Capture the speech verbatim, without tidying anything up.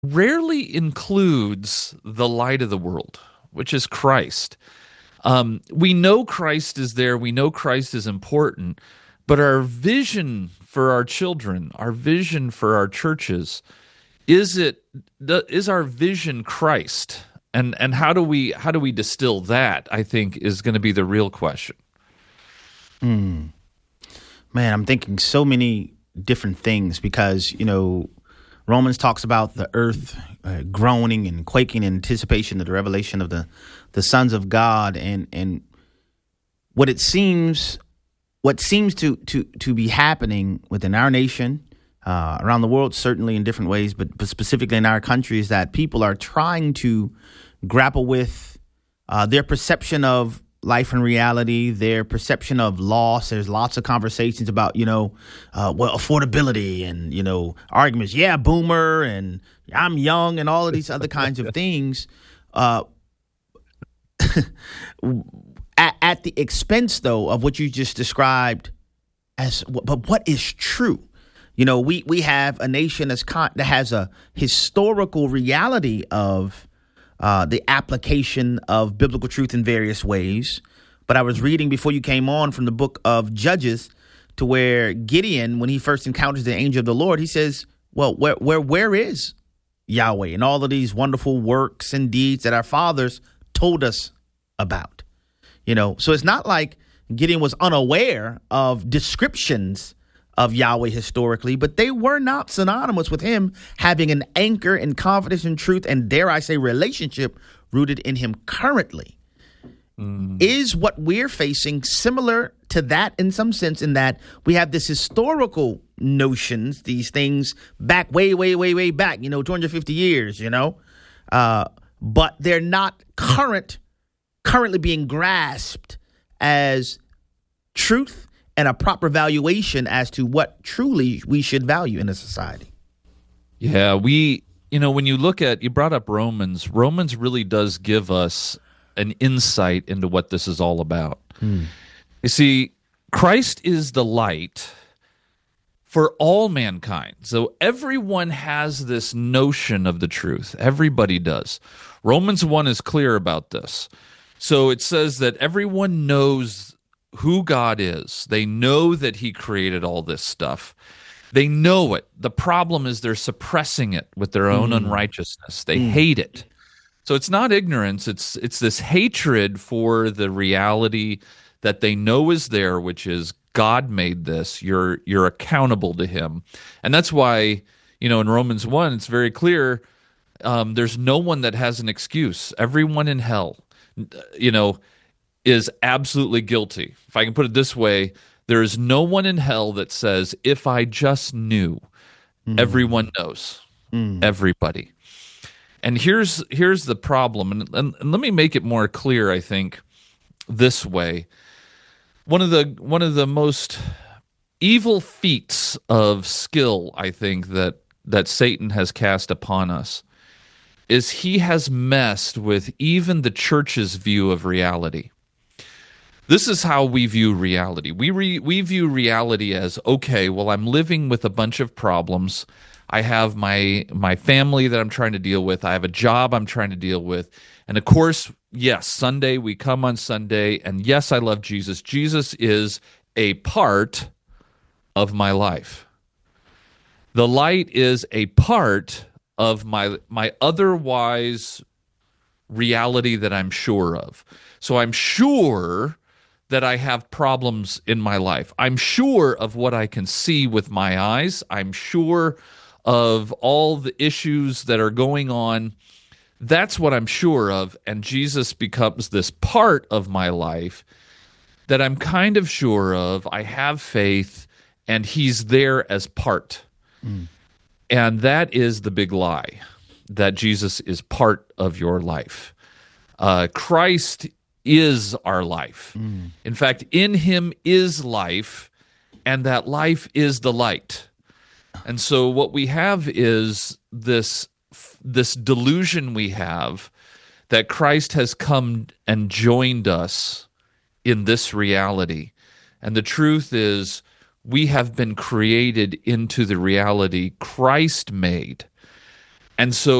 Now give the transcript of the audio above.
rarely includes the light of the world, which is Christ. Um, we know Christ is there. We know Christ is important, but our vision for our children, our vision for our churches, is it is our vision Christ? And and how do we how do we distill that? I think is going to be the real question. Mm. Man, I'm thinking so many different things because, you know, Romans talks about the earth uh, groaning and quaking in anticipation of the revelation of the, the sons of God. And, and what it seems, what seems to, to, to be happening within our nation, uh, around the world, certainly in different ways, but, but specifically in our country, is that people are trying to grapple with uh, their perception of life and reality, their perception of loss. There's lots of conversations about, you know, uh, well, affordability and, you know, arguments. Yeah, boomer and I'm young and all of these other kinds of things uh, at, at the expense, though, of what you just described as. But what is true? You know, we we have a nation that's con- that has a historical reality of Uh, the application of biblical truth in various ways. But I was reading before you came on from the book of Judges to where Gideon, when he first encounters the angel of the Lord, he says, well, where, where, where is Yahweh and all of these wonderful works and deeds that our fathers told us about? You know, so it's not like Gideon was unaware of descriptions of Yahweh historically, but they were not synonymous with him having an anchor in confidence and truth and, dare I say, relationship rooted in him currently. Mm. Is what we're facing similar to that in some sense, in that we have this historical notions, these things back way, way, way, way back, you know, two hundred fifty years, you know, uh, but they're not current, currently being grasped as truth and a proper valuation as to what truly we should value in a society. Yeah, we, you know, when you look at, you brought up Romans, Romans really does give us an insight into what this is all about. Hmm. You see, Christ is the light for all mankind. So everyone has this notion of the truth. Everybody does. Romans one is clear about this. So it says that everyone knows who God is. They know that he created all this stuff. They know it. The problem is they're suppressing it with their own mm. unrighteousness. They mm. hate it. So it's not ignorance. It's it's this hatred for the reality that they know is there, which is God made this. You're you're accountable to him. And that's why, you know, in Romans one, it's very clear, um, there's no one that has an excuse. Everyone in hell, you know, is absolutely guilty. If I can put it this way, there is no one in hell that says, if I just knew. Mm. Everyone knows. Mm. Everybody. And here's here's the problem, and, and, and let me make it more clear, I think, this way. One of the one of the most evil feats of skill, I think, that that Satan has cast upon us is he has messed with even the church's view of reality. This is how we view reality. We re, we view reality as, okay, well, I'm living with a bunch of problems. I have my my family that I'm trying to deal with. I have a job I'm trying to deal with. And of course, yes, Sunday, we come on Sunday, and yes, I love Jesus. Jesus is a part of my life. The light is a part of my my otherwise reality that I'm sure of. So I'm sure that I have problems in my life. I'm sure of what I can see with my eyes. I'm sure of all the issues that are going on. That's what I'm sure of, and Jesus becomes this part of my life that I'm kind of sure of. I have faith, and he's there as part. Mm. And that is the big lie, that Jesus is part of your life. Uh, Christ is our life. Mm. In fact, in him is life, and that life is the light. And so what we have is this this delusion we have that Christ has come and joined us in this reality. And the truth is, we have been created into the reality Christ made. And so